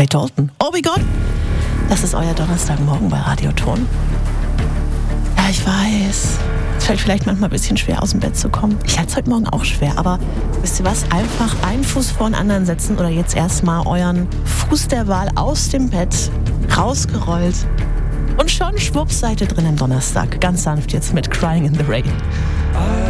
Ray Dalton. Oh my Gott! Das ist euer Donnerstagmorgen bei Radioton. Ja, ich weiß. Es fällt vielleicht manchmal ein bisschen schwer, aus dem Bett zu kommen. Ich hatte es heute Morgen auch schwer, aber wisst ihr was? Einfach einen Fuß vor den anderen setzen oder jetzt erstmal euren Fuß der Wahl aus dem Bett rausgerollt. Und schon schwupps seid ihr drin am Donnerstag. Ganz sanft jetzt mit Crying in the Rain.